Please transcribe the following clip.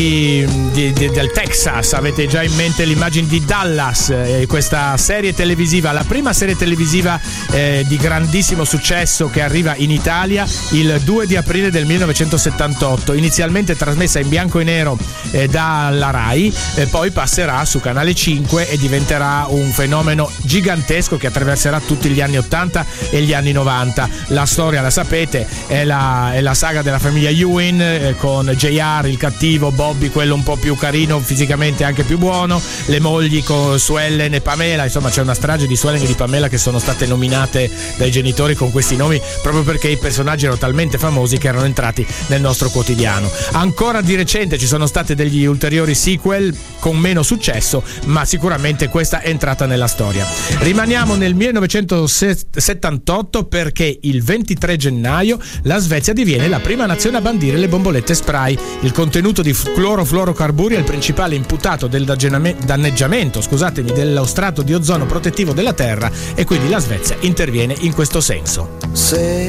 del Texas. Avete già in mente l'immagine di Dallas, questa serie televisiva, la prima serie televisiva di grandissimo successo che arriva in Italia il 2 di aprile del 1978, inizialmente trasmessa in bianco e nero dalla Rai, poi passerà su Canale 5 e diventerà un fenomeno gigantesco che attraverserà tutti gli anni 80 e gli anni 90. La storia la sapete, è la saga della famiglia Ewing, con JR il cattivo, Bobby quello un po' più carino, fisicamente anche più buono, le mogli con Suellen e Pamela. Insomma, c'è una strage di Suellen e di Pamela che sono state nominate dai genitori con questi nomi proprio perché i personaggi erano talmente famosi che erano entrati nel nostro quotidiano. Ancora di recente ci sono state degli ulteriori sequel con meno successo, ma sicuramente questa è entrata nella storia. Rimaniamo nel 1978 perché il 23 gennaio la Svezia diviene la prima nazione a bandire le bombolette spray. Il contenuto di clorofluorocarburi è il principale imputato del danneggiamento dello strato di ozono protettivo della Terra, e quindi la Svezia interviene in questo senso.